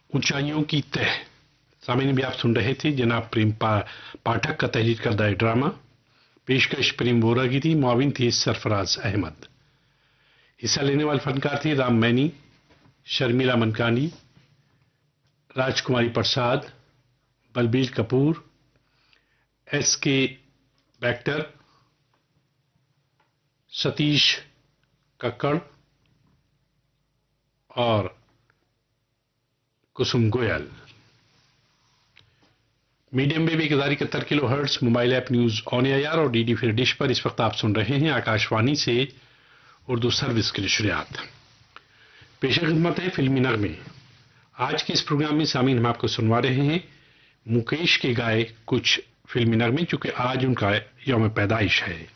ऊंचाइयों की तह। सामने भी आप सुन रहे थे जनाब प्रेम पाठक का तहरीर करदा ड्रामा। पेशकश प्रेम वोरा की थी, मुआविन थे सरफराज अहमद। हिस्सा लेने वाले फनकार थे राम मैनी, शर्मिला मनकानी, राजकुमारी प्रसाद, बलबीर कपूर, एस.के. बैक्टर, सतीश कक्कड़ और कुसुम Goyal. Medium wave 1071 kilo hertz, mobile app news on air और डीडी फिर डिश पर इस वक्त आप सुन रहे हैं आकाशवाणी से उर्दू सर्विस की नशरियात। पेश खिदमत है फिल्मी नगमे। आज के इस प्रोग्राम में सामीन हम आपको सुनवा रहे हैं मुकेश के गाए कुछ फिल्मी नगमे, चूंकि आज उनका यौम पैदाइश है।